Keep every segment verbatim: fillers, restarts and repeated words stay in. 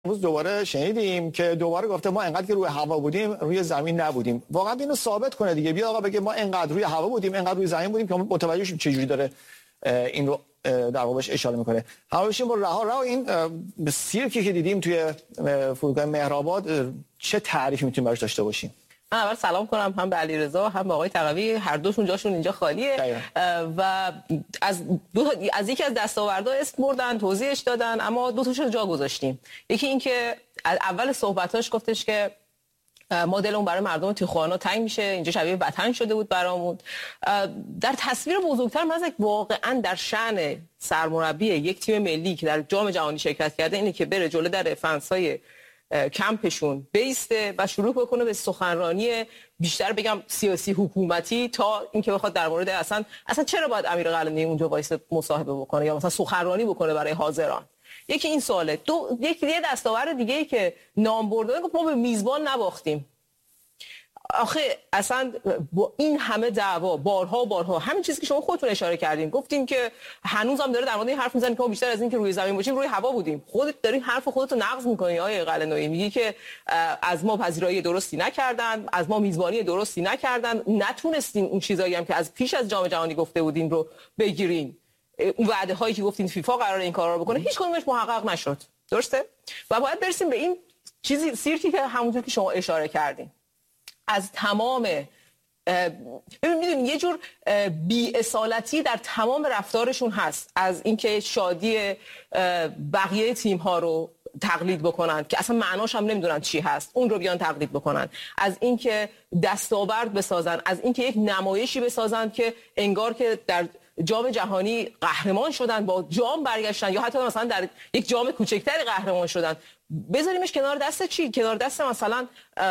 امروز دوباره شنیدیم که دوباره گفته ما انقدر که روی هوا بودیم روی زمین نبودیم. واقعا اینو ثابت کنه دیگه، بیا آقا بگه ما انقدر روی هوا بودیم انقدر روی زمین بودیم که متوجه شیم چه جوری داره این رو در واقع بهش اشاره میکنه. حالا بشیم با رها رها این سیرکی که دیدیم توی فرودگاه مهرآباد چه تعریفی میتونیم براش داشته باشیم؟ من اول سلام کنم هم به علیرضا هم به آقای تقوی، هر دوشون جاشون اینجا خالیه داید. و از دو از یکی از دستاوردها اسم بردن، توضیحش دادن، اما دو تاشو رو جا گذاشتیم. یکی این که اول صحبتاش گفتش که ما دلمون برای مردم تیخوانا تنگ میشه، اینجا شبیه وطن شده بود برامون. در تصویر بزرگتر من واقعا در شأن سرمربی یک تیم ملی که در جام جهانی شرکت کرده اینه که بره جلو در فنس‌های کمپشون بیسته و شروع بکنه به سخنرانی بیشتر بگم سیاسی حکومتی تا اینکه بخواد در مورد اصلا اصلا چرا باید امیر قلعه‌نویی اونجا وایس مصاحبه بکنه یا مثلا سخنرانی بکنه برای حاضران. یکی این سواله. دو یک دیگه دستاورد دیگه ای که نام برده گفت ما به میزبان نباختیم. آخه اصلا با این همه دعوا بارها بارها همین چیزی که شما خودتون اشاره کردین، گفتین که هنوزم داره در مورد این حرف میزنه که ما بیشتر از این که روی زمین باشیم روی هوا بودیم. خودت داری حرف خودت رو نقض میکنی آقای قلعه‌نویی، میگی که از ما پذیرایی درستی نکردن، از ما میزبانی درستی نکردن، نتونستین اون چیزایی هم که از پیش از جام جهانی گفته بودین رو بگیرین. اون وعده هایی که گفتین فیفا قراره این کارا رو بکنه هیچ کدومش محقق نشد. درسته؟ و باید برسیم به این چیزی سیرکی که همونطور که شما اشاره کردین. از تمام ببینید یه جور بی‌اصالتی در تمام رفتارشون هست، از اینکه شادی بقیه تیم ها رو تقلید بکنن که اصلا معناش هم نمیدونن چی هست، اون رو بیان تقلید بکنن، از اینکه دستاورد بسازن، از اینکه یک نمایشی بسازن که انگار که در جام جهانی قهرمان شدن، با جام برگشتن یا حتی مثلا در یک جام کوچکتری قهرمان شدن. بذاریمش کنار دست چی؟ کنار دست مثلا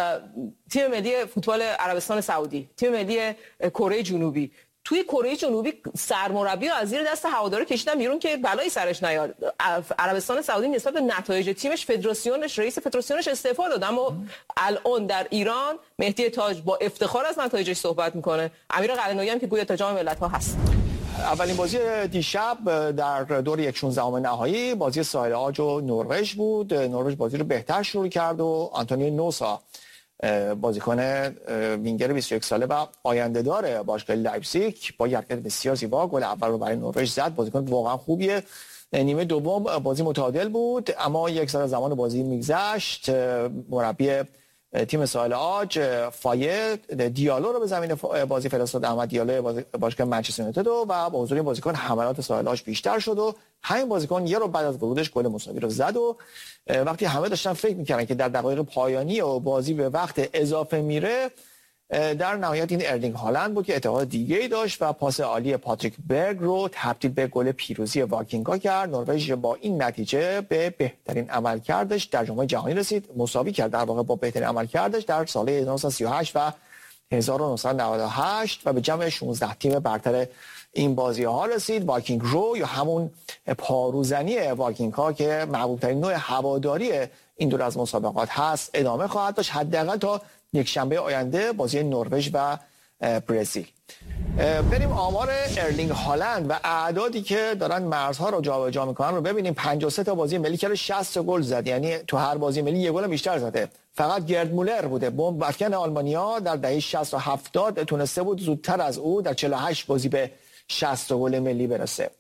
تیم ملی فوتبال عربستان سعودی، تیم ملی کره جنوبی. توی کره جنوبی سرمربی رو از زیر دست هوادارا کشیدن بیرون که بلایی سرش نیاد. عربستان سعودی نسبت به نتایج تیمش فدراسیونش رئیس فدراسیونش استعفا داد، اما الان در ایران مهدی تاج با افتخار از نتایجش صحبت میکنه. امیر قلعه‌نویی هم که گویا تا جام ملت‌ها هست. اولین بازی دیشب در دور یک شانزدهم نهایی بازی ساحل عاج و نروژ بود. نروژ بازی رو بهتر شروع کرد و آنتونیو نوسا بازیکن وینگر بیست و یک ساله و آینده دار باشگاه لایپزیگ با یه حرکت بسیار زیبا گل اول رو برای نروژ زد. بازیکن واقعا خوبیه. نیمه دوم بازی متعادل بود، اما یک سال زمان بازی میگذشت. مربی تیم ساحل عاج فایه دیالو رو به زمین بازی فرستاد، احمد دیالو باشگاه منچستر یونایتد، و با حضور این بازیکن حملات ساحل عاج بیشتر شد و همین بازیکن یه رو بعد از ورودش گل مساوی رو زد. و وقتی همه داشتن فکر می‌کردن که در دقایق پایانی و بازی به وقت اضافه میره، در نهایت این ارلینگ هالند بود که اعتقاد دیگه‌ای داشت و پاس عالی پاتریک برگ رو تبدیل به گل پیروزی واکینگا کرد. نروژ با این نتیجه به بهترین عملکردش در جام جهانی رسید، مساوی کرد در واقع با بهترین عملکردش در سال هزار و نهصد و سی و هشت و هزار و نهصد و نود و هشت و به جمع شانزده تیم برتر این بازی ها رسید. واکینگ رو یا همون پاروزنی واکینگ ها که محبوب ترین نوع هواداری این دور از مسابقات هست ادامه خواهد داشت، حداقل تا یک شنبه آینده بازی نروژ و برزیل. بریم آمار ارلینگ هالند و اعدادی که دارن مرزها رو جابجا میکنن رو ببینیم. پنجاه و سه تا بازی ملی کرده، شصت گل زد، یعنی تو هر بازی ملی یه گل بیشتر زده. فقط گرد مولر بوده بمب افکن آلمانیا در دهه شصت و هفتاد تونسته بود زودتر از او در چهل و هشت بازی به شصت گل ملی برسه.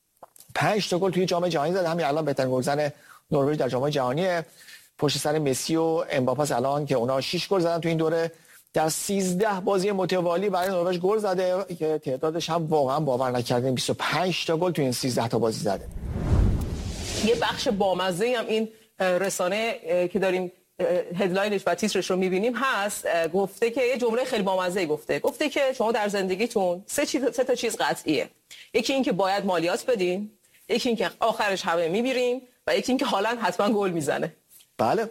پنج تا گل توی جام جهانی زد، همین الان بهترین گلزن نروژ در جام جهانی پشت سر مسی و امباپه الان که اونا شش گل زدن تو این دوره. در سیزده بازی متوالی برای نروژ گل زده که تعدادش هم واقعا باور نکردنی، بیست و پنج تا گل تو این سیزده تا بازی زده. یه بخش بامزه هم این رسانه که داریم هدلاینش و تیترش رو می‌بینیم هست، گفته که یه جمله خیلی بامزه گفته گفته که شما در زندگیتون سه چیز سه تا چیز قطعیه. یکی این که باید مالیات بدین، یکی این که آخرش همه می‌میریم و یکی این که هالند حتما گل میزنه. بله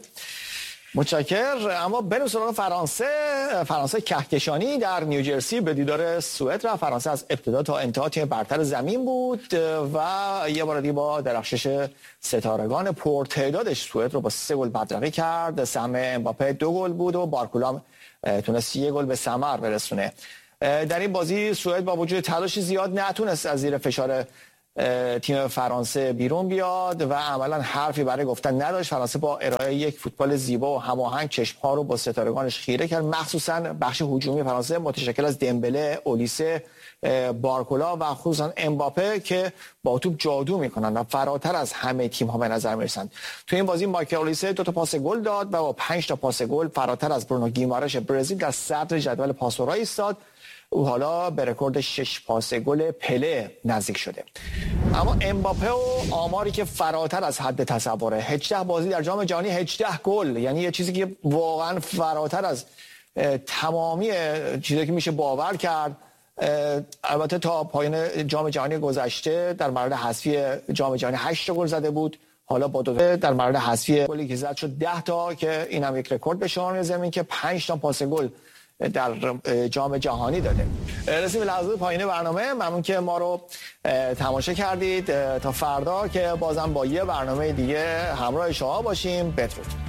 متشکر. اما بریم سراغ فرانسه. فرانسه کهکشانی در نیوجرسی به دیدار سوئد رفت. فرانسه از ابتدا تا انتها تیم برتر زمین بود و یه بار دیگه با درخشش ستارگان پرتعدادش سوئد رو با سه گل بدرقه کرد. سهم امباپه دو گل بود و بارکولا تونست یه گل به ثمر برسونه. در این بازی سوئد با وجود تلاش زیاد نتونست از زیر فشار تیم فرانسه بیرون بیاد و عملا حرفی برای گفتن نداشت. فرانسه با ارائه یک فوتبال زیبا و هماهنگ چشم‌ها رو با ستارگانش خیره کرد، مخصوصا بخش هجومی فرانسه متشکل از دمبله، اولیسه، بارکولا و خصوصا امباپه که با توپ جادو میکنن و فراتر از همه تیم ها به نظر میرسند. تو این بازی مایکل اولیسه دو تا پاس گل داد و با پنج تا پاس گل فراتر از برونو گیمارش برزیل در صدر جدول پاسورها ایستاد. او حالا به رکورد شش پاس گل پله نزدیک شده. اما امباپه و آماری که فراتر از حد تصوره، هجده بازی در جام جهانی، هجده گل، یعنی یه چیزی که واقعا فراتر از تمامی چیزی که میشه باور کرد. البته تا پایان جام جهانی گذشته در مورد حذفی جام جهانی هشت گل زده بود، حالا با دو در مورد حذفی گلی که زد شد ده تا که این هم یک رکورد به شمار می‌رسه که پنج تا پاس گل در جام جهانی داده. رسیم به لحظات پایان برنامه. ممنون که ما رو تماشا کردید. تا فردا که بازم با یه برنامه دیگه همراه شما باشیم. بدرود.